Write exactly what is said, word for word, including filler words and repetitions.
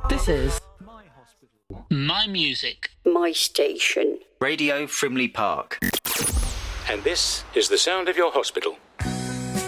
This is My music. My station. Radio Frimley Park. And this is the sound of your hospital.